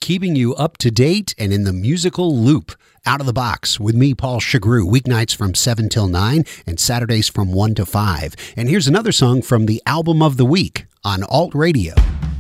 keeping you up to date and in the musical loop. Out of the Box with me, Paul Chagru, weeknights from 7 till 9 and Saturdays from 1 to 5. And here's another song from the Album of the Week on Alt Radio.